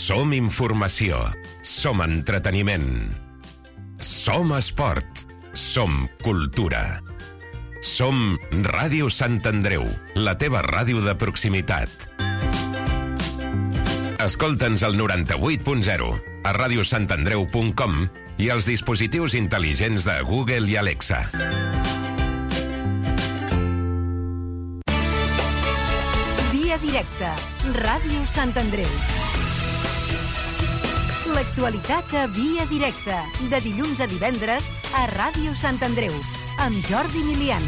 Som informació. Som entreteniment. Som esport. Som cultura. Som Ràdio Sant Andreu, la teva ràdio de proximitat. Escolta'ns al 98.0, a radiosantandreu.com i als dispositius intel·ligents de Google i Alexa. Via directa, Ràdio Sant Andreu. L'actualitat a Via directa, de dilluns a divendres a Ràdio Sant Andreu, amb Jordi Milian.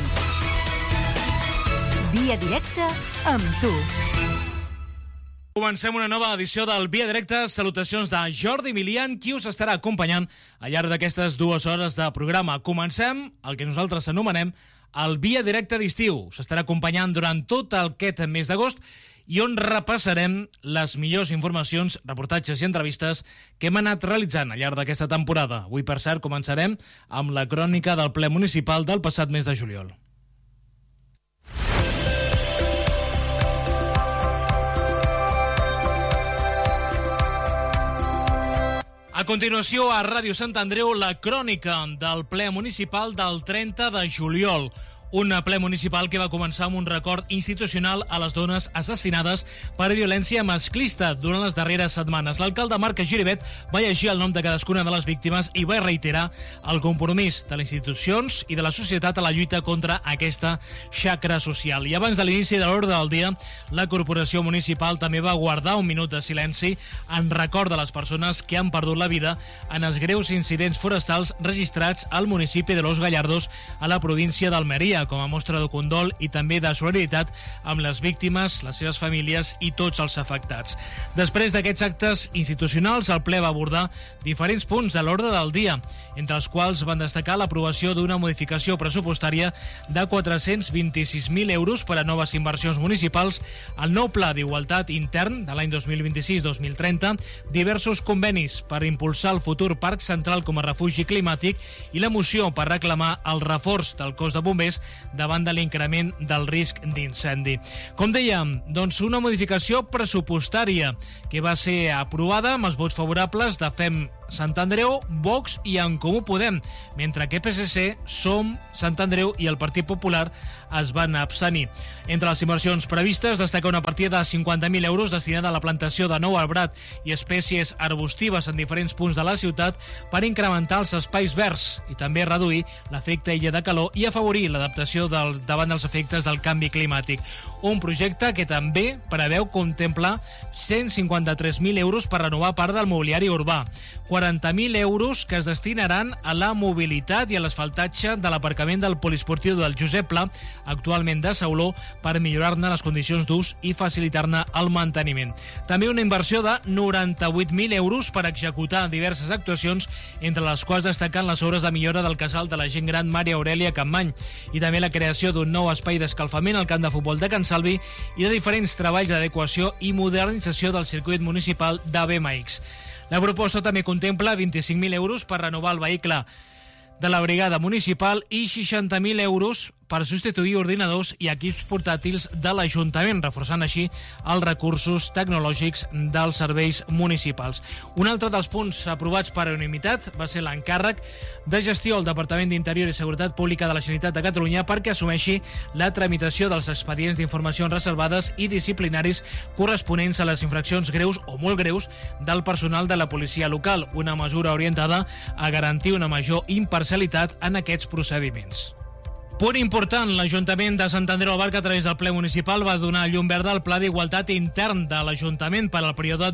Via directa amb tu. Comencem una nova edició del Via Directa. Salutacions de Jordi Milian, qui us estarà acompanyant al llarg d'aquestes 2 hores de programa. Comencem el que nosaltres anomenem el Via Directa d'estiu. S'estarà acompanyant durant tot aquest mes d'agost i on repassarem les millors informacions, reportatges i entrevistes que hem anat realitzant al llarg d'aquesta temporada. Avui, per cert, començarem amb la crònica del ple municipal del passat mes de juliol. A continuació, a Ràdio Sant Andreu, la crònica del ple municipal del 30 de juliol. Un ple municipal que va començar amb un record institucional a les dones assassinades per violència masclista durant les darreres setmanes. L'alcalde Marc Giribet va llegir el nom de cadascuna de les víctimes i va reiterar el compromís de les institucions i de la societat a la lluita contra aquesta xacra social. I abans de l'inici de l'ordre del dia, la corporació municipal també va guardar un minut de silenci en record de les persones que han perdut la vida en els greus incidents forestals registrats al municipi de Los Gallardos, a la província d'Almeria, com a mostra de condol i també de solidaritat amb les víctimes, les seves famílies i tots els afectats. Després d'aquests actes institucionals, el ple va abordar diferents punts de l'ordre del dia, entre els quals van destacar l'aprovació d'una modificació pressupostària de 426.000 euros per a noves inversions municipals, el nou pla d'igualtat intern de l'any 2026-2030, diversos convenis per impulsar el futur Parc Central com a refugi climàtic i la moció per reclamar el reforç del cos de bombers davant de l'increment del risc d'incendi. Com dèiem, doncs una modificació pressupostària que va ser aprovada amb els vots favorables de FEM Sant Andreu, Vox i En Comú Podem, mentre que PSC, Som, Sant Andreu i el Partit Popular es van abstenir. Entre les inversions previstes destaca una partida de 50.000 euros destinada a la plantació de nou arbrat i espècies arbustives en diferents punts de la ciutat per incrementar els espais verds i també reduir l'efecte illa de calor i afavorir l'adaptació davant dels efectes del canvi climàtic. Un projecte que també preveu contemplar 153.000 euros per renovar part del mobiliari urbà, 40.000 euros que es destinaran a la mobilitat i a l'asfaltatge de l'aparcament del poliesportiu del Josep Pla, actualment de Sauló, per millorar-ne les condicions d'ús i facilitar-ne el manteniment. També una inversió de 98.000 euros per executar diverses actuacions, entre les quals destaquen les obres de millora del casal de la gent gran Maria Aurelia Campmany i també la creació d'un nou espai d'escalfament al camp de futbol de Can Salvi i de diferents treballs d'adequació i modernització del circuit municipal de BMX. La proposta també contempla 25.000 euros per renovar el vehicle de la brigada municipal i 60.000 euros per substituir ordinadors i equips portàtils de l'Ajuntament, reforçant així els recursos tecnològics dels serveis municipals. Un altre dels punts aprovats per unanimitat va ser l'encàrrec de gestió al Departament d'Interior i Seguretat Pública de la Generalitat de Catalunya perquè assumeixi la tramitació dels expedients d'informacions reservades i disciplinaris corresponents a les infraccions greus o molt greus del personal de la policia local, una mesura orientada a garantir una major imparcialitat en aquests procediments. Punt important, l'Ajuntament de Sant Andreu Barca, a través del ple municipal, va donar llum verda al pla d'igualtat intern de l'Ajuntament per al període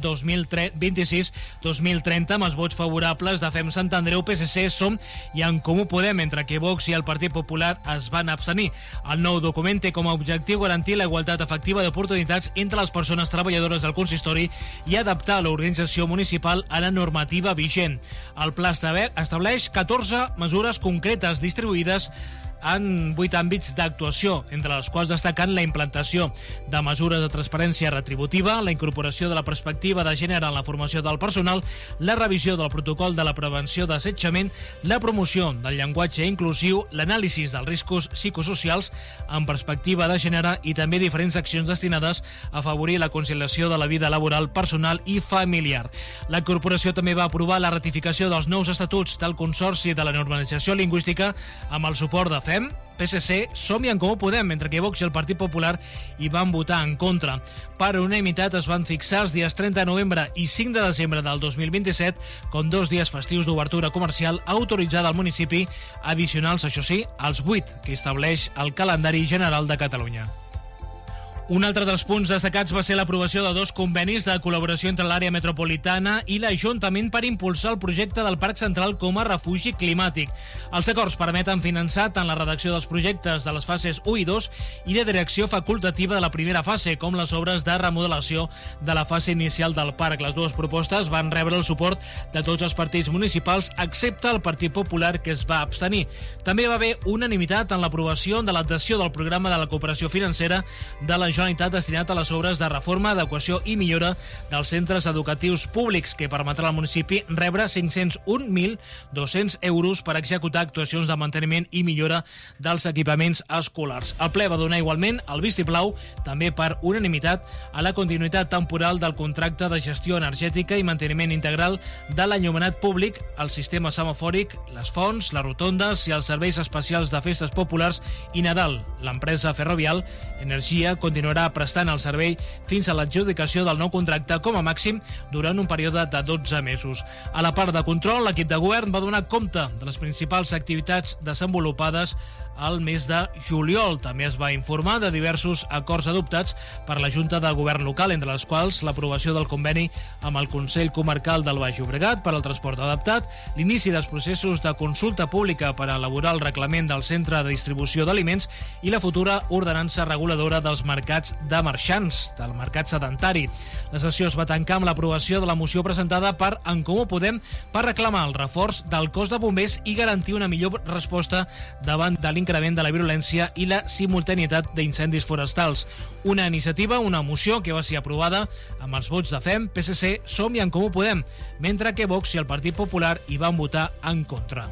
2026-2030 amb els vots favorables de FEM Sant Andreu, PSC, Som i En Comú Podem, mentre que Vox i el Partit Popular es van abstenir. El nou document té com a objectiu garantir la igualtat efectiva d'oportunitats entre les persones treballadores del consistori i adaptar l'organització municipal a la normativa vigent. El pla estableix 14 mesures concretes distribuïdes en 8 àmbits d'actuació, entre els quals destaquen la implantació de mesures de transparència retributiva, la incorporació de la perspectiva de gènere en la formació del personal, la revisió del protocol de la prevenció d'assetjament, la promoció del llenguatge inclusiu, l'anàlisi dels riscos psicosocials en perspectiva de gènere i també diferents accions destinades a afavorir la conciliació de la vida laboral, personal i familiar. La corporació també va aprovar la ratificació dels nous estatuts del Consorci de la Normalització Lingüística amb el suport de FEM, PSC, Som i En Comú Podem, mentre que Vox i el Partit Popular hi van votar en contra. Per unanimitat es van fixar els dies 30 de novembre i 5 de desembre del 2027 com 2 dies festius d'obertura comercial autoritzada al municipi, addicionals, això sí, als 8 que estableix el calendari general de Catalunya. Un altre dels punts destacats va ser l'aprovació de 2 convenis de col·laboració entre l'àrea metropolitana i l'Ajuntament per impulsar el projecte del Parc Central com a refugi climàtic. Els acords permeten finançar tant la redacció dels projectes de les fases 1 i 2 i de direcció facultativa de la primera fase, com les obres de remodelació de la fase inicial del parc. Les dues propostes van rebre el suport de tots els partits municipals, excepte el Partit Popular, que es va abstenir. També va haver unanimitat en l'aprovació de l'adhesió del programa de la cooperació financera de la Generalitat destinat a les obres de reforma, adequació i millora dels centres educatius públics, que permetrà al municipi rebre 501.200 euros per executar actuacions de manteniment i millora dels equipaments escolars. El ple va donar igualment el vistiplau, també per unanimitat, a la continuïtat temporal del contracte de gestió energètica i manteniment integral de l'enllumenat públic, el sistema semafòric, les fonts, les rotondes i els serveis especials de festes populars i Nadal. L'empresa Ferrovial Energia continuarà prestant el servei fins a l'adjudicació del nou contracte, com a màxim durant un període de 12 mesos. A la part de control, l'equip de govern va donar compte de les principals activitats desenvolupades al mes de juliol. També es va informar de diversos acords adoptats per la Junta de Govern local, entre les quals l'aprovació del conveni amb el Consell Comarcal del Baix Llobregat per al transport adaptat, l'inici dels processos de consulta pública per a elaborar el reglament del centre de distribució d'aliments i la futura ordenança reguladora dels mercats de marxants, del mercat sedentari. La sessió es va tancar amb l'aprovació de la moció presentada per En Comú Podem per reclamar el reforç del cos de bombers i garantir una millor resposta davant de l'increment de la violència i la simultanietat d'incendis forestals. Una iniciativa, una moció que va ser aprovada amb els vots de FEM, PSC, Som i En Comú Podem, mentre que Vox i el Partit Popular hi van votar en contra.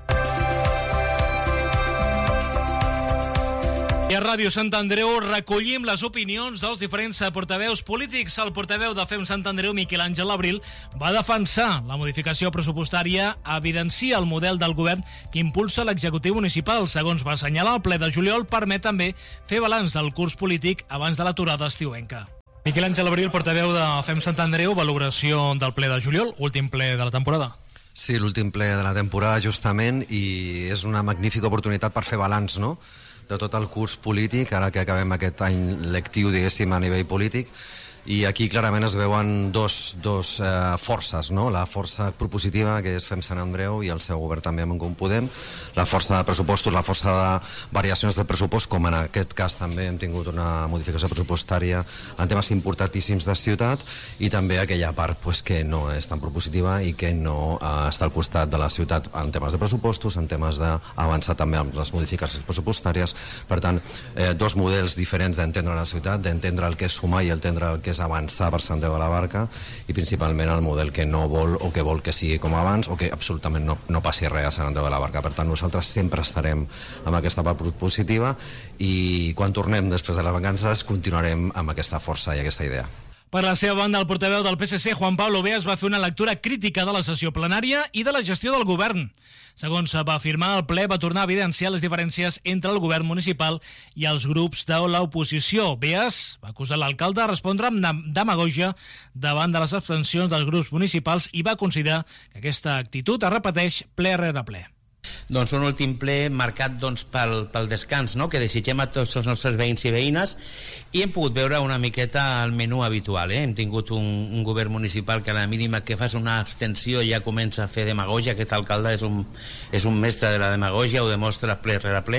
I a Ràdio Sant Andreu recollim les opinions dels diferents portaveus polítics. El portaveu de FEM Sant Andreu, Miquel Àngel Abril, va defensar la modificació pressupostària, evidencia el model del govern que impulsa l'executiu municipal. Segons va assenyalar, el ple de juliol permet també fer balanç del curs polític abans de l'aturada estiuenca. Miquel Àngel Abril, portaveu de FEM Sant Andreu, valoració del ple de juliol, últim ple de la temporada. Sí, l'últim ple de la temporada, justament, i és una magnífica oportunitat per fer balanç, no?, de tot el curs polític, ara que acabem aquest any lectiu, diguéssim, a nivell polític, i aquí clarament es veuen dos forces, no? La força propositiva, que és FEM Sant Andreu, i el seu govern també amb En Comú Podem, la força de pressupostos, la força de variacions del pressupost, com en aquest cas també hem tingut una modificació pressupostària en temes importantíssims de ciutat, i també aquella part pues, que no és tan propositiva i que no està al costat de la ciutat en temes de pressupostos, en temes d'avançar també amb les modificacions pressupostàries. Per tant, dos models diferents d'entendre la ciutat, d'entendre el que és sumar i entendre el que és avançar per Sant Andreu de la Barca, i principalment el model que no vol o que vol que sigui com abans o que absolutament no passi res a Sant Andreu de la Barca. Per tant, nosaltres sempre estarem amb aquesta part positiva i quan tornem després de les vacances continuarem amb aquesta força i aquesta idea. Per la seva banda, el portaveu del PSC, Juan Pablo Beas, va fer una lectura crítica de la sessió plenària i de la gestió del govern. Segons va afirmar, el ple va tornar a evidenciar les diferències entre el govern municipal i els grups de l'oposició. Beas va acusar l'alcalde de respondre amb demagògia davant de les abstencions dels grups municipals i va considerar que aquesta actitud es repeteix ple rere ple. Doncs un últim ple marcat pel descans, no?, que desitgem a tots els nostres veïns i veïnes, i hem pogut veure una miqueta el menú habitual. Hem tingut un govern municipal que a la mínima que fas una abstenció ja comença a fer demagògia. Aquest alcalde és un mestre de la demagògia, ho demostra ple rere ple,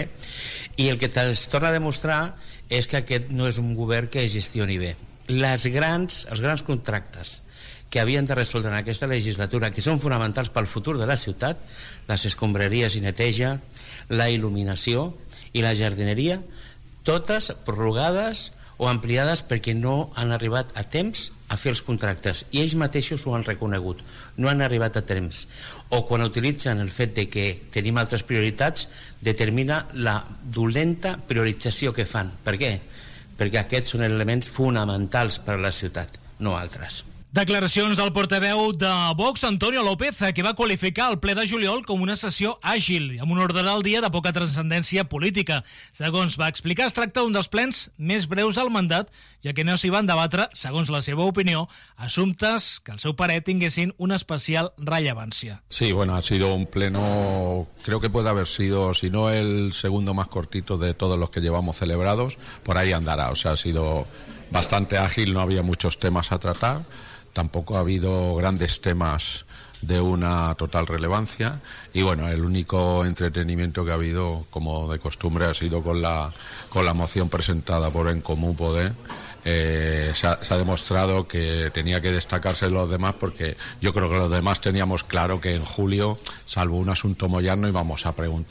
i el que es torna a demostrar és que aquest no és un govern que gestioni bé. Els grans contractes que havien de resoldre en aquesta legislatura, que són fonamentals pel futur de la ciutat, les escombraries i neteja, la il·luminació, i la jardineria, totes prorrogades o ampliades perquè no han arribat a temps a fer els contractes, i ells mateixos ho han reconegut, no han arribat a temps. O quan utilitzen el fet de que tenim altres prioritats, determina la dolenta priorització que fan. Per què? Perquè aquests són elements fonamentals per a la ciutat, no altres. Declaracions del portaveu de Vox, Antonio López, que va qualificar el ple de juliol com una sessió àgil, amb un ordre del dia de poca transcendència política. Segons va explicar, es tracta d'un dels plens més breus del mandat, ja que no s'hi van debatre, segons la seva opinió, assumptes que al seu parer tinguessin una especial rellevància. Sí, bueno, ha sido un pleno, creo que puede haber sido, si no el segundo más cortito de todos los que llevamos celebrados, por ahí andará. O sea, ha sido bastante ágil, no había muchos temas a tratar. Tampoco ha habido grandes temas de una total relevancia y bueno, el único entretenimiento que ha habido, como de costumbre, ha sido con la moción presentada por En Comú Podem. Se ha demostrado que tenía que destacarse los demás, porque yo creo que los demás teníamos claro que en julio, salvo un asunto moyano, íbamos a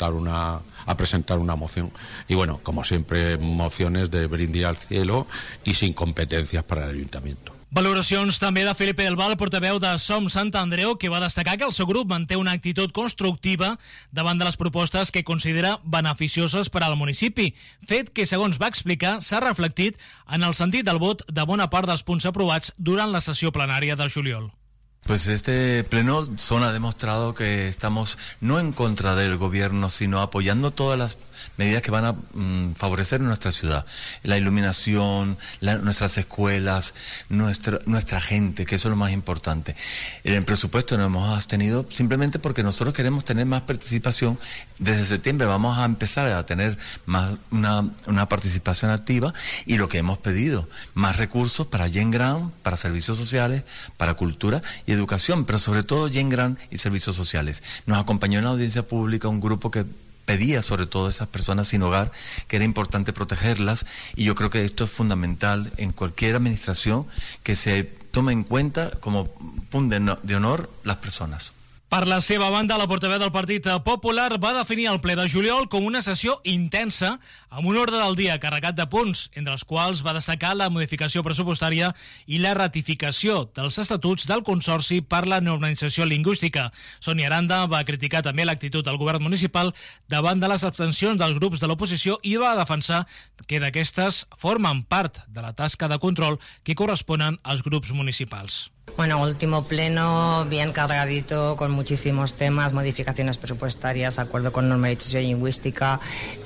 presentar una moción. Y bueno, como siempre, mociones de brindis al cielo y sin competencias para el ayuntamiento. Valoracions també de Felipe del Val, portaveu de Som Sant Andreu, que va destacar que el seu grup manté una actitud constructiva davant de les propostes que considera beneficioses per al municipi, fet que, segons va explicar, s'ha reflectit en el sentit del vot de bona part dels punts aprovats durant la sessió plenària del juliol. Pues este pleno ha demostrado que estamos no en contra del gobierno, sino apoyando todas las medidas que van a favorecer nuestra ciudad. La iluminación, nuestras escuelas, nuestra gente, que eso es lo más importante. En el presupuesto nos hemos abstenido simplemente porque nosotros queremos tener más participación. Desde septiembre vamos a empezar a tener más una participación activa, y lo que hemos pedido, más recursos para Gent Gran, para servicios sociales, para cultura y educación, pero sobre todo Gent Gran y servicios sociales. Nos acompañó en la audiencia pública un grupo que pedía sobre todo a esas personas sin hogar, que era importante protegerlas, y yo creo que esto es fundamental en cualquier administración, que se tome en cuenta como punto de honor las personas. Per la seva banda, la portaveu del Partit Popular va definir el ple de juliol com una sessió intensa, amb un ordre del dia carregat de punts, entre els quals va destacar la modificació pressupostària i la ratificació dels estatuts del Consorci per la Normalització Lingüística. Sonia Aranda va criticar també l'actitud del govern municipal davant de les abstencions dels grups de l'oposició i va defensar que d'aquestes formen part de la tasca de control que corresponen als grups municipals. Bueno, último pleno, bien cargadito, con muchísimos temas, modificaciones presupuestarias, acuerdo con normalización lingüística,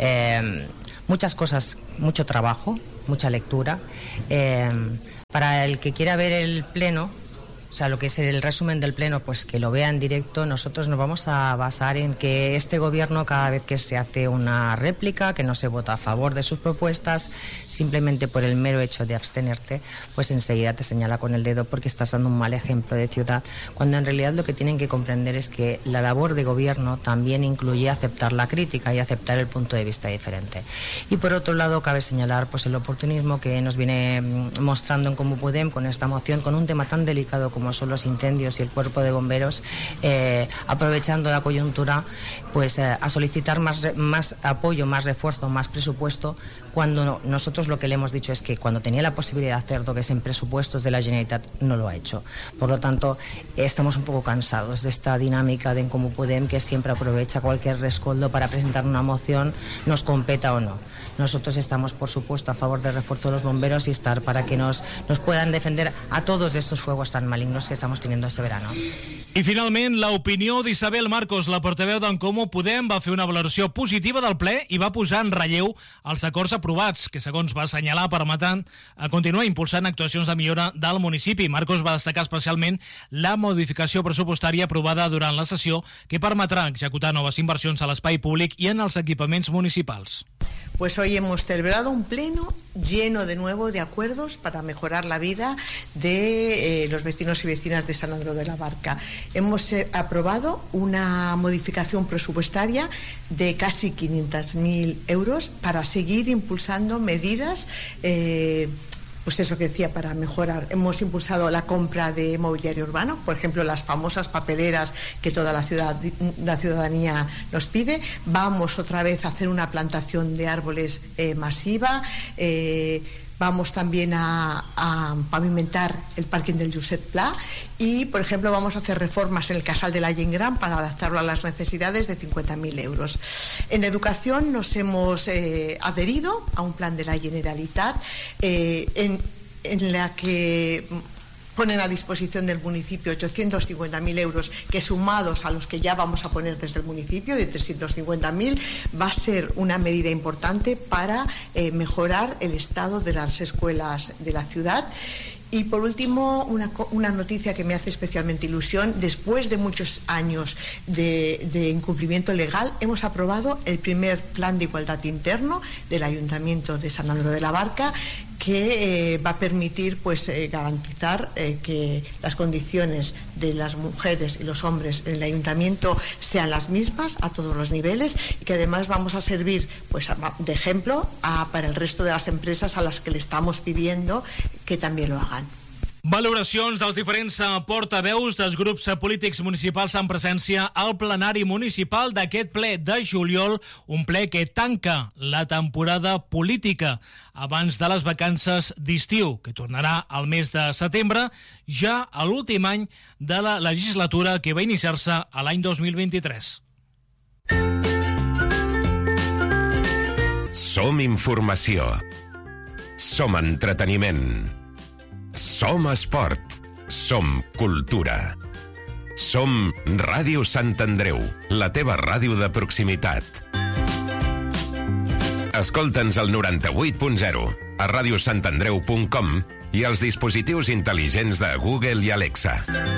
muchas cosas, mucho trabajo, mucha lectura. Para el que quiera ver el pleno, o sea, lo que es el resumen del pleno, pues que lo vea en directo. Nosotros nos vamos a basar en que este gobierno, cada vez que se hace una réplica, que no se vota a favor de sus propuestas, simplemente por el mero hecho de abstenerte, pues enseguida te señala con el dedo porque estás dando un mal ejemplo de ciudad, cuando en realidad lo que tienen que comprender es que la labor de gobierno también incluye aceptar la crítica y aceptar el punto de vista diferente. Y por otro lado, cabe señalar pues el oportunismo que nos viene mostrando En Comú Podem con esta moción, con un tema tan delicado como son los incendios y el cuerpo de bomberos, aprovechando la coyuntura pues a solicitar más apoyo, más refuerzo, más presupuesto, cuando nosotros lo que le hemos dicho es que cuando tenía la posibilidad de hacerlo, que es en presupuestos de la Generalitat, no lo ha hecho. Por lo tanto, estamos un poco cansados de esta dinámica de En Comú Podem, que siempre aprovecha cualquier rescoldo para presentar una moción, nos competa o no. Nosotros estamos, por supuesto, a favor del refuerzo de los bomberos y estar para que nos puedan defender a todos de estos fuegos tan malignos que estamos teniendo este verano. I finalment, l'opinió d'Isabel Marcos, la portaveu d'En Comú Podem, va fer una valoració positiva del ple i va posar en relleu els acords aprovats, que segons va assenyalar permetran a continuar impulsant actuacions de millora del municipi. Marcos va destacar especialment la modificació pressupostària aprovada durant la sessió, que permetrà executar noves inversions a l'espai públic i en els equipaments municipals. Pues hoy hemos celebrado un pleno lleno de nuevo de acuerdos para mejorar la vida de los vecinos y vecinas de San Andreu de la Barca. Hemos aprobado una modificación presupuestaria de casi 500.000 euros para seguir impulsando medidas pues eso que decía, para mejorar. Hemos impulsado la compra de mobiliario urbano, por ejemplo, las famosas papeleras que toda la ciudadanía nos pide. Vamos otra vez a hacer una plantación de árboles masiva. Vamos también a pavimentar el parking del Josep Pla y, por ejemplo, vamos a hacer reformas en el Casal de la Gent Gran para adaptarlo a las necesidades de 50.000 euros. En educación nos hemos adherido a un plan de la Generalitat en la que ponen a disposición del municipio 850.000 euros, que sumados a los que ya vamos a poner desde el municipio, de 350.000, va a ser una medida importante para mejorar el estado de las escuelas de la ciudad. Y por último, una noticia que me hace especialmente ilusión: después de muchos años de incumplimiento legal, hemos aprobado el primer plan de igualdad interno del Ayuntamiento de San Andreu de la Barca, que va a permitir garantizar que las condiciones de las mujeres y los hombres en el ayuntamiento sean las mismas a todos los niveles, y que además vamos a servir de ejemplo para el resto de las empresas a las que le estamos pidiendo que también lo hagan. Valoracions dels diferents portaveus dels grups polítics municipals en presència al plenari municipal d'aquest ple de juliol, un ple que tanca la temporada política abans de les vacances d'estiu, que tornarà al mes de setembre, ja a l'últim any de la legislatura que va iniciar-se a l'any 2023. Som informació. Som entreteniment. Som esport. Som cultura. Som Ràdio Sant Andreu, la teva ràdio de proximitat. Escolta'ns al 98.0, a radiosantandreu.com i als dispositius intel·ligents de Google i Alexa.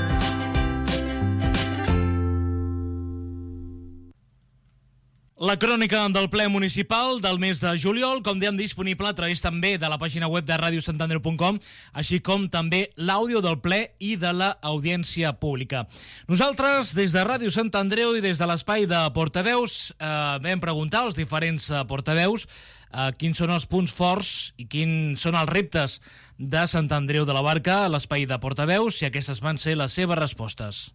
La crònica del ple municipal del mes de juliol, com dèiem, disponible a través també de la pàgina web de radiosantandreu.com, així com també l'àudio del ple i de l'audiència pública. Nosaltres, des de Ràdio Sant Andreu i des de l'espai de portaveus, vam preguntar als diferents portaveus quins són els punts forts i quins són els reptes de Sant Andreu de la Barca a l'espai de portaveus, i aquestes van ser les seves respostes.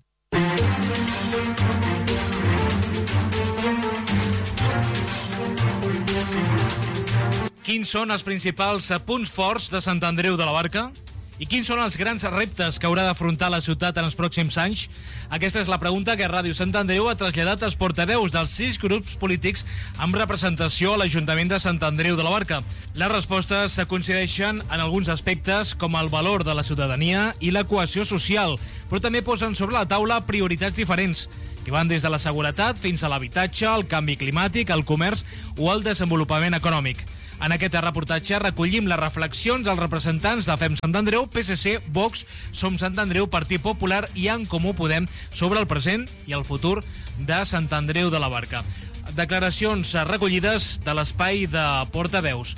Quins són els principals punts forts de Sant Andreu de la Barca? I quins són els grans reptes que haurà d'afrontar la ciutat en els pròxims anys? Aquesta és la pregunta que Ràdio Sant Andreu ha traslladat als portaveus dels 6 grups polítics amb representació a l'Ajuntament de Sant Andreu de la Barca. Les respostes coincideixen en alguns aspectes, com el valor de la ciutadania i la cohesió social, però també posen sobre la taula prioritats diferents, que van des de la seguretat fins a l'habitatge, el canvi climàtic, el comerç o el desenvolupament econòmic. En aquest reportatge recollim les reflexions dels representants de FEM Sant Andreu, PSC, Vox, Som Sant Andreu, Partit Popular i En Comú Podem sobre el present i el futur de Sant Andreu de la Barca. Declaracions recollides de l'espai de portaveus.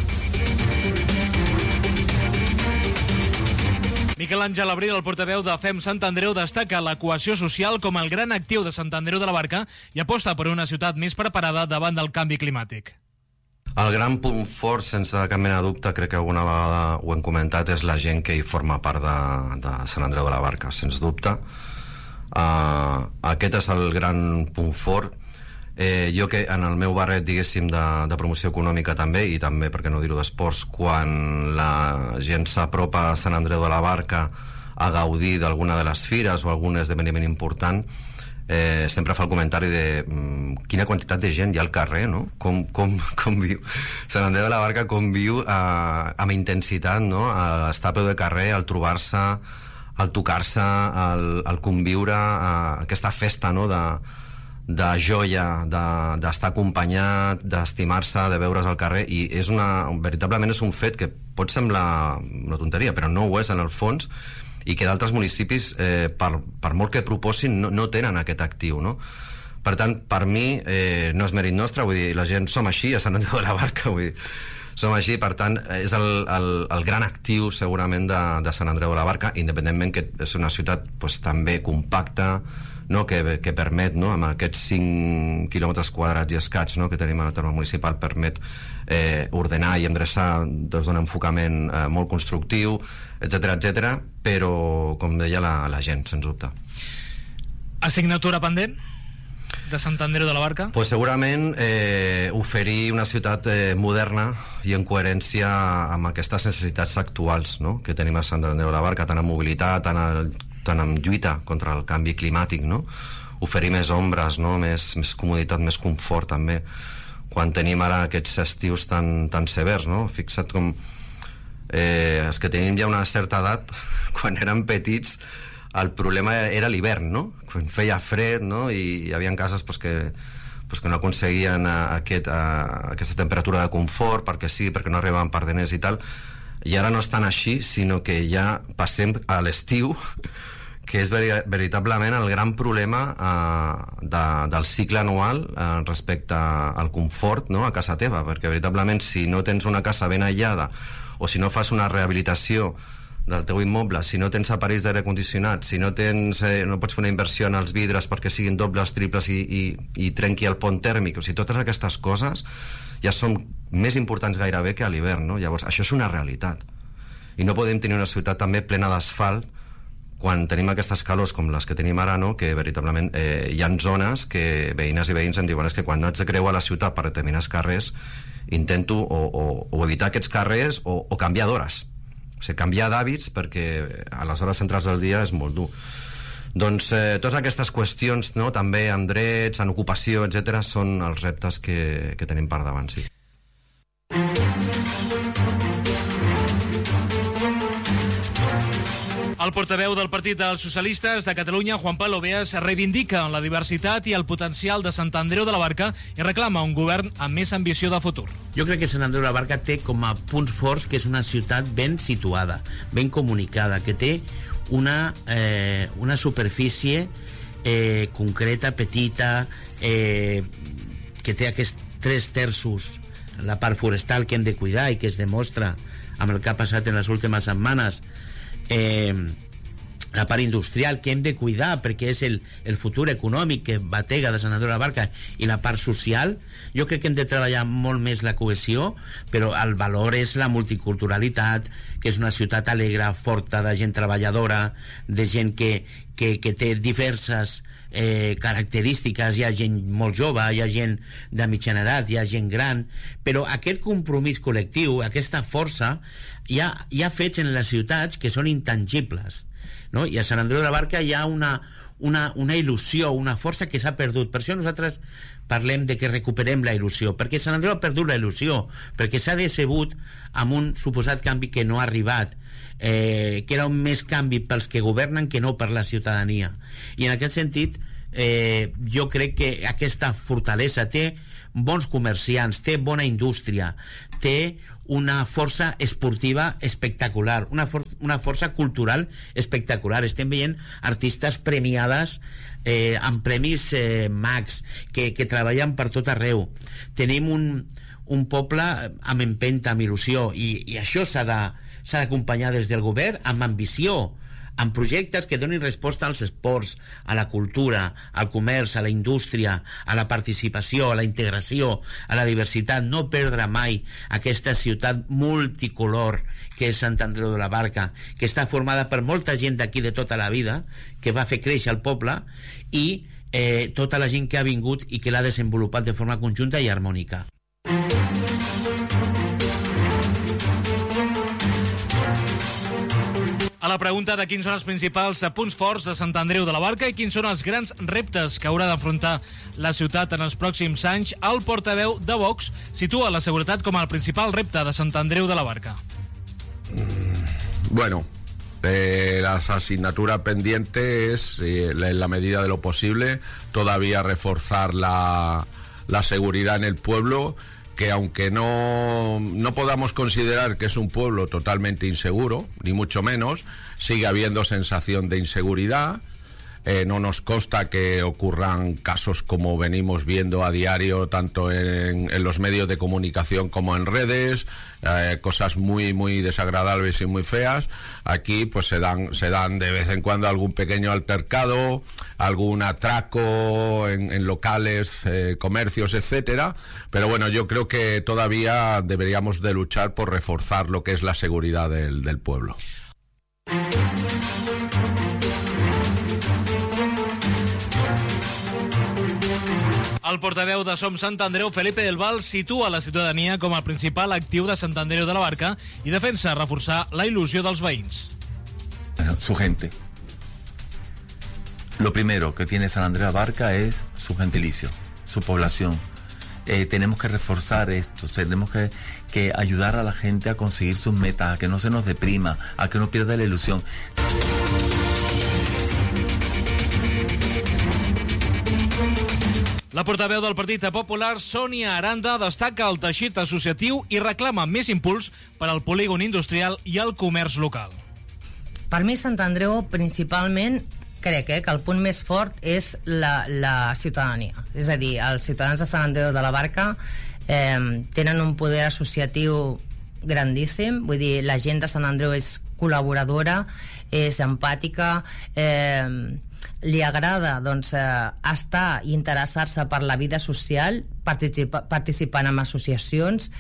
Miquel Àngel Abril, el portaveu de FEM Sant Andreu, destaca la cohesió social com el gran actiu de Sant Andreu de la Barca i aposta per una ciutat més preparada davant del canvi climàtic. El gran punt fort, sense cap mena de dubte, crec que alguna vegada ho hem comentat, és la gent que hi forma part de Sant Andreu de la Barca, sens dubte. Aquest és el gran punt fort. Jo que en el meu barret, diguéssim, de promoció econòmica també, i també, per què no dir-ho, d'esports, quan la gent s'apropa a Sant Andreu de la Barca a gaudir d'alguna de les fires o algun esdeveniment important, sempre fa el comentari de quina quantitat de gent hi ha al carrer, no? Com viu Sant Andreu de la Barca, com viu amb intensitat, no? A estar a peu de carrer, al trobar-se, al tocar-se, al conviure, aquesta festa, no? De joia, d'estar acompanyat, d'estimar-se, de veure's al carrer, i veritablement és un fet que pot semblar una tonteria, però no ho és en el fons, i que d'altres municipis, per molt que proposin, no tenen aquest actiu, no? Per tant, per mi, no és mèrit nostre, vull dir, la gent som així a Sant Andreu de la Barca, vull dir, som així, per tant, és el gran actiu segurament de Sant Andreu de la Barca, independentment que és una ciutat pues, també compacta, no? que permet, no? amb aquests 5 quilòmetres quadrats i escaig, no? que tenim al terme municipal, permet ordenar i endreçar des d'un enfocament molt constructiu, etc, però, com deia, la gent, sens dubte. Assignatura pendent de Sant Andreu de la Barca? Pues segurament oferir una ciutat moderna i en coherència amb aquestes necessitats actuals, no? que tenim a Sant Andreu de la Barca, tant en mobilitat, tant en lluita contra el canvi climàtic, no? Oferir més ombres, no? més comoditat, més confort també, quan tenim ara aquests estius tan severs, no? Fixa't com els que tenim ja una certa edat, quan érem petits el problema era l'hivern, no? Quan feia fred, no? I hi havia cases pues, que no aconseguien aquesta temperatura de confort, perquè sí, perquè no arribaven pardeners i tal, i ara no és tan així, sinó que ja passem a l'estiu, que és veritablement el gran problema del cicle anual respecte al confort, no? a casa teva, perquè veritablement si no tens una casa ben aïllada o si no fas una rehabilitació del teu immoble, si no tens aparells d'aire condicionat, si no tens, no pots fer una inversió en els vidres perquè siguin dobles, triples i trenqui el pont tèrmic, o sigui, totes aquestes coses ja són més importants gairebé que a l'hivern, no? Llavors, això és una realitat i no podem tenir una ciutat també plena d'asfalt quan tenim aquestes calors com les que tenim ara, no? Que veritablement hi ha zones que veïnes i veïns em diuen és que quan haig de creuar la ciutat per determinats carrers intento o evitar aquests carrers o canviar d'hores, o sigui, canviar d'hàbits perquè a les hores centrals del dia és molt dur. Doncs totes aquestes qüestions, no? També en drets, en ocupació, etc., són els reptes que tenim per davant, sí. El portaveu del Partit dels Socialistes de Catalunya, Juan Pablo Beas, reivindica la diversitat i el potencial de Sant Andreu de la Barca i reclama un govern amb més ambició de futur. Jo crec que Sant Andreu de la Barca té com a punts forts que és una ciutat ben situada, ben comunicada, que té una superfície concreta, petita, que té aquests 3/3, la part forestal que hem de cuidar i que es demostra amb el que ha passat en les últimes setmanes, la part industrial que hem de cuidar perquè és el futur econòmic que batega de Sant Andreu de la Barca, i la part social. Jo crec que hem de treballar molt més la cohesió, però el valor és la multiculturalitat, que és una ciutat alegre, forta, de gent treballadora, de gent que té diverses característiques. Hi ha gent molt jove, hi ha gent de mitjana edat, hi ha gent gran, però aquest compromís col·lectiu, aquesta força, hi ha fets en les ciutats que són intangibles, no? I a Sant Andreu de la Barca hi ha una il·lusió, una força que s'ha perdut. Per això nosaltres parlem de que recuperem la il·lusió, perquè Sant Andreu ha perdut la il·lusió, perquè s'ha decebut amb un suposat canvi que no ha arribat, que era un més canvi pels que governen que no per la ciutadania. I en aquest sentit jo crec que aquesta fortalesa té bons comerciants, té bona indústria, té una força esportiva espectacular, una força cultural espectacular. Estem veient artistes premiades amb premis Max que treballen per tot arreu. Tenim un poble amb empenta, amb il·lusió, i això s'ha d'acompanyar des del govern amb ambició, amb projectes que donin resposta als esports, a la cultura, al comerç, a la indústria, a la participació, a la integració, a la diversitat. No perdre mai aquesta ciutat multicolor que és Sant Andreu de la Barca, que està formada per molta gent d'aquí de tota la vida, que va fer créixer el poble, i tota la gent que ha vingut i que l'ha desenvolupat de forma conjunta i harmònica. A la pregunta de quins són els principals punts forts de Sant Andreu de la Barca i quins són els grans reptes que haurà d'afrontar la ciutat en els pròxims anys, el portaveu de Vox situa la seguretat com el principal repte de Sant Andreu de la Barca. Bueno, la asignatura pendiente es, en la medida de lo posible, todavía reforzar la seguridad en el pueblo, que aunque no podamos considerar que es un pueblo totalmente inseguro, ni mucho menos, sigue habiendo sensación de inseguridad. no nos consta que ocurran casos como venimos viendo a diario, tanto en los medios de comunicación como en redes, cosas muy, muy desagradables y muy feas. Aquí pues se dan de vez en cuando algún pequeño altercado, algún atraco en locales, comercios, etcétera. Pero bueno, yo creo que todavía deberíamos de luchar por reforzar lo que es la seguridad del pueblo. El portaveu de Som Sant Andreu, Felipe del Val, situa la ciutadania com el principal actiu de Sant Andreu de la Barca i defensa reforçar la il·lusió dels veïns. Su gente. Lo primero que tiene San Andreu de la Barca es su gentilicio, su población. Tenemos que reforzar esto, tenemos que ayudar a la gente a conseguir sus metas, a que no se nos deprima, a que no pierda la ilusión. La portaveu del Partit Popular, Sònia Aranda, destaca el teixit associatiu i reclama més impuls per al polígon industrial i al comerç local. Per mi, Sant Andreu, principalment, crec que el punt més fort és la ciutadania. És a dir, els ciutadans de Sant Andreu de la Barca tenen un poder associatiu grandíssim. Vull dir, la gent de Sant Andreu és col·laboradora, és empàtica, li agrada estar i interessar-se per la vida social, participant en associacions,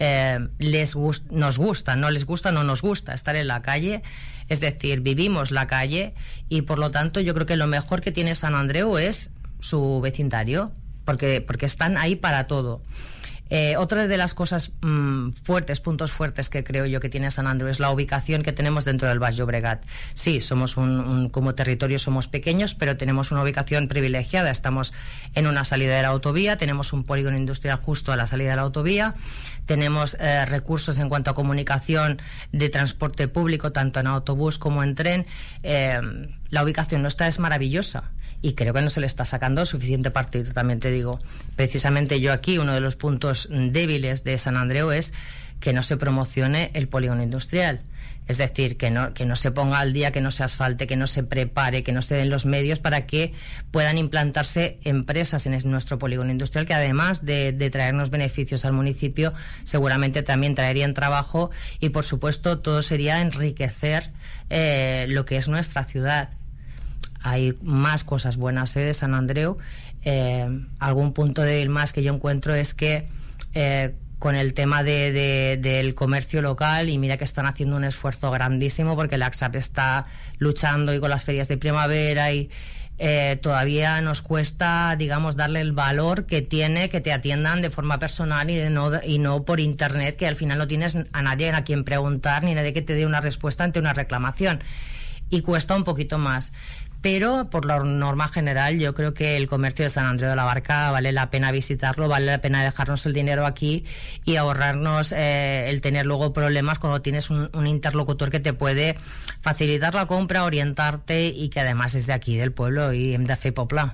nos gusta, no les gusta, no nos gusta estar en la calle, es decir, vivimos la calle, y por lo tanto yo creo que lo mejor que tiene San Andreu es su vecindario, porque están ahí para todo. Otra de las cosas puntos fuertes que creo yo que tiene San Andreu es la ubicación que tenemos dentro del Baix Llobregat. Sí, somos como territorio somos pequeños, pero tenemos una ubicación privilegiada. Estamos en una salida de la autovía, tenemos un polígono industrial justo a la salida de la autovía, tenemos recursos en cuanto a comunicación de transporte público, tanto en autobús como en tren. La ubicación nuestra es maravillosa y creo que no se le está sacando suficiente partido, también te digo. Precisamente yo aquí, uno de los puntos débiles de San Andreu es que no se promocione el polígono industrial. Es decir, que no se ponga al día, que no se asfalte, que no se prepare, que no se den los medios para que puedan implantarse empresas en nuestro polígono industrial, que además de traernos beneficios al municipio, seguramente también traerían trabajo y, por supuesto, todo sería enriquecer lo que es nuestra ciudad. Hay más cosas buenas de San Andreu. Algún punto débil más que yo encuentro es que con el tema del comercio local, y mira que están haciendo un esfuerzo grandísimo porque la AXAP está luchando y con las ferias de primavera y todavía nos cuesta, digamos, darle el valor que tiene que te atiendan de forma personal y no por internet, que al final no tienes a nadie a quien preguntar ni nadie que te dé una respuesta ante una reclamación, y cuesta un poquito más. Pero por la norma general yo creo que el comercio de San Andreu de la Barca vale la pena visitarlo, vale la pena dejarnos el dinero aquí y ahorrarnos el tener luego problemas cuando tienes un interlocutor que te puede facilitar la compra, orientarte y que además es de aquí, del pueblo, y hem de fer poble.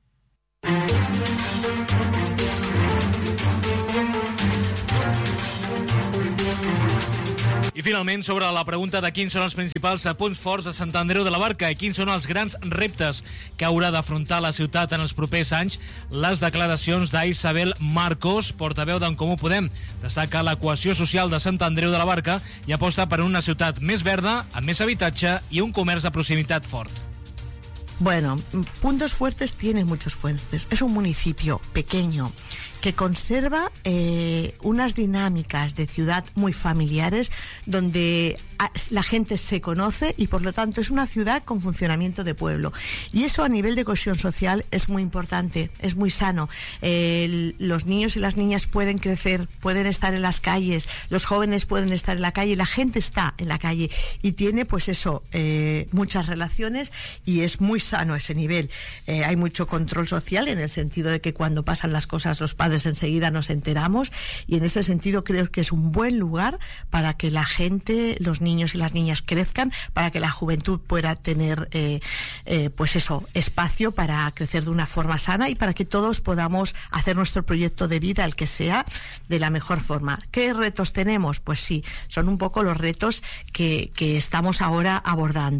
I finalment, sobre la pregunta de quins són els principals punts forts de Sant Andreu de la Barca i quins són els grans reptes que haurà d'afrontar la ciutat en els propers anys, les declaracions d'Isabel Marcos, portaveu d'en Comú Podem, destaca la cohesió social de Sant Andreu de la Barca i aposta per una ciutat més verda, amb més habitatge i un comerç de proximitat fort. Bueno, puntos fuertes tiene muchos fuertes. Es un municipio pequeño que conserva unas dinámicas de ciudad muy familiares, donde la gente se conoce y por lo tanto es una ciudad con funcionamiento de pueblo, y eso a nivel de cohesión social es muy importante, es muy sano. Los niños y las niñas pueden crecer, pueden estar en las calles, los jóvenes pueden estar en la calle, la gente está en la calle y tiene pues eso, muchas relaciones, y es muy sano ese nivel. Hay mucho control social en el sentido de que cuando pasan las cosas los padres enseguida nos enteramos, y en ese sentido creo que es un buen lugar para que la gente, los niños y las niñas crezcan, para que la juventud pueda tener pues eso, espacio para crecer de una forma sana y para que todos podamos hacer nuestro proyecto de vida, el que sea, de la mejor forma. ¿Qué retos tenemos? Pues sí, son un poco los retos que estamos ahora abordando. Pues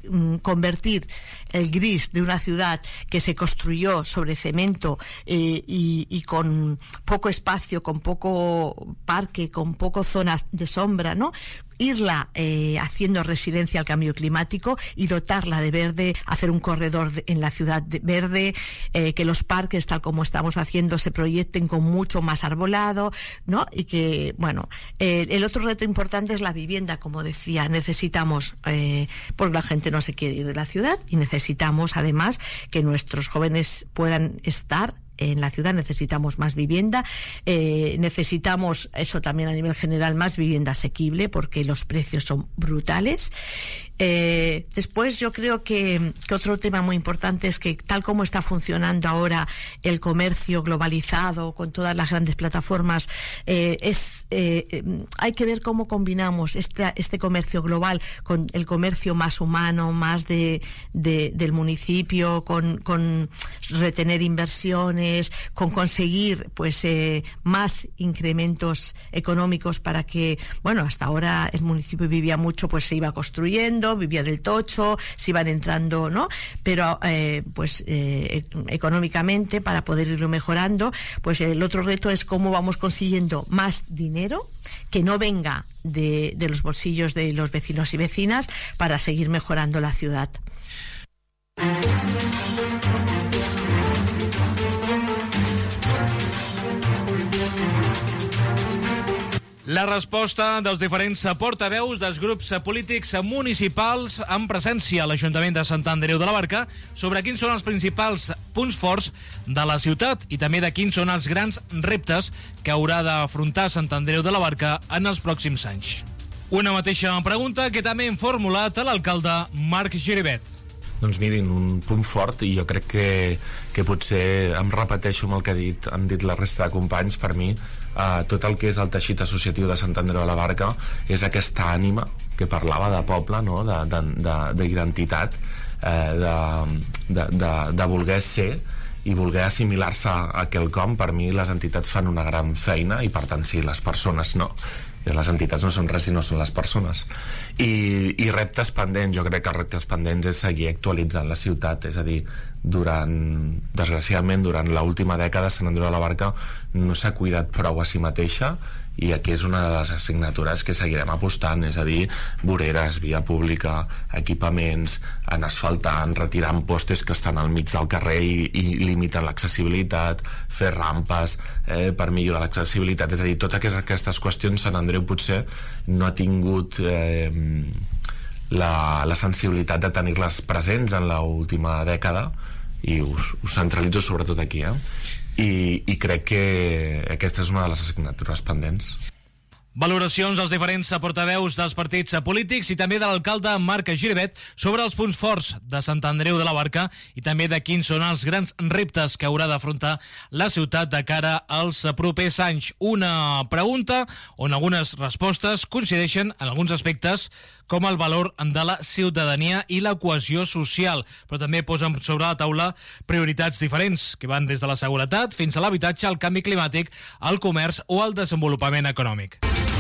convertir el gris de una ciudad que se construyó sobre cemento y con poco espacio, con poco parque, con poco zonas de sombra, ¿no? Irla haciendo residencia al cambio climático y dotarla de verde, hacer un corredor en la ciudad verde, que los parques, tal como estamos haciendo, se proyecten con mucho más arbolado, ¿no? Y que, bueno, el otro reto importante es la vivienda, como decía. Necesitamos, porque la gente no se quiere ir de la ciudad, y necesitamos además que nuestros jóvenes puedan estar en la ciudad. Necesitamos más vivienda, necesitamos, eso también a nivel general, más vivienda asequible, porque los precios son brutales. Después yo creo que otro tema muy importante es que, tal como está funcionando ahora el comercio globalizado con todas las grandes plataformas, hay que ver cómo combinamos este comercio global con el comercio más humano, más del municipio, con retener inversiones, con conseguir pues más incrementos económicos para que, bueno, hasta ahora el municipio vivía mucho, pues se iba construyendo, vivía del tocho, se iban entrando, ¿no? Pero económicamente, para poder irlo mejorando, pues el otro reto es cómo vamos consiguiendo más dinero que no venga de los bolsillos de los vecinos y vecinas, para seguir mejorando la ciudad. La resposta dels diferents portaveus dels grups polítics municipals en presència a l'Ajuntament de Sant Andreu de la Barca sobre quins són els principals punts forts de la ciutat i també de quins són els grans reptes que haurà d'afrontar Sant Andreu de la Barca en els pròxims anys. Una mateixa pregunta que també hem formulat a l'alcalde Marc Giribet. Doncs mirin, un punt fort, i jo crec que potser em repeteixo amb el que han dit la resta de companys. Per mi, tot el que és el teixit associatiu de Sant Andreu de la Barca és aquesta ànima que parlava de poble, no? D'identitat, de voler ser i voler assimilar-se a quelcom. Per mi les entitats fan una gran feina, i per tant, sí, les persones no. Les entitats no són res si no són les persones. I reptes pendents, jo crec que els reptes pendents és seguir actualitzant la ciutat. És a dir, desgraciadament, durant l'última dècada, Sant Andreu de la Barca no s'ha cuidat prou a si mateixa, i aquí és una de les assignatures que seguirem apostant, és a dir, voreres, via pública, equipaments, en asfaltant, retirant postes que estan al mig del carrer i limiten l'accessibilitat, fer rampes per millorar l'accessibilitat. És a dir, totes aquestes qüestions Sant Andreu potser no ha tingut la sensibilitat de tenir-les presents en l'última dècada, i us centralitzo sobretot aquí, i crec que aquesta és una de les assignatures pendents. Valoracions dels diferents portaveus dels partits polítics i també de l'alcalde Marc Giribet sobre els punts forts de Sant Andreu de la Barca i també de quins són els grans reptes que haurà d'afrontar la ciutat de cara als propers anys. Una pregunta on algunes respostes coincideixen en alguns aspectes, com el valor de la ciutadania i la cohesió social, però també posen sobre la taula prioritats diferents, que van des de la seguretat fins a l'habitatge, el canvi climàtic, el comerç o el desenvolupament econòmic.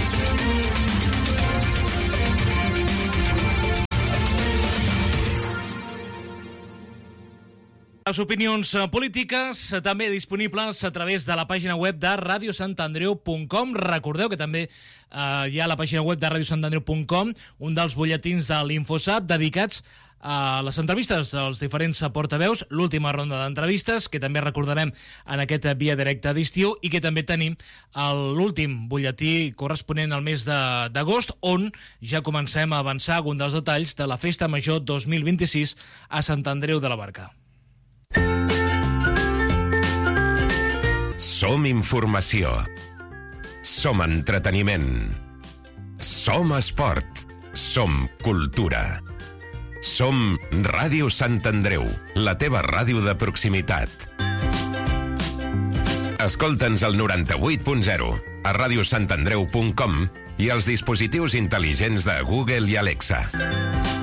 Les opinions polítiques també disponibles a través de la pàgina web de radiosantandreu.com. Recordeu que també hi ha a la pàgina web de radiosantandreu.com un dels butlletins de l'Infosat dedicats a les entrevistes dels diferents portaveus, l'última ronda d'entrevistes, que també recordarem en aquest via directe d'estiu, i que també tenim l'últim butlletí corresponent al mes d'agost, on ja comencem a avançar algun dels detalls de la Festa Major 2026 a Sant Andreu de la Barca. Som informació. Som entreteniment. Som esport. Som cultura. Som Ràdio Sant Andreu, la teva ràdio de proximitat. Escolta'ns al 98.0, a radiosantandreu.com i als dispositius intel·ligents de Google i Alexa.